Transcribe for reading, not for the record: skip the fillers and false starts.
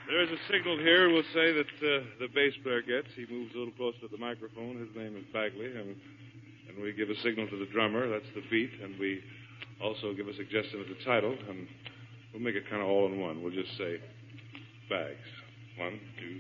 There's a signal here we'll say that the bass player gets. He moves a little closer to the microphone. His name is Bagley, and we give a signal to the drummer. That's the beat, and we also give a suggestion of the title, and we'll make it kind of all in one. We'll just say Bags. 1, 2,